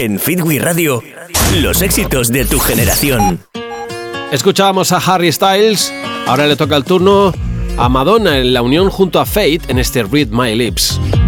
En Fit We Radio, los éxitos de tu generación. Escuchábamos a Harry Styles, ahora le toca el turno a Madonna en la unión junto a Fate en este Read My Lips.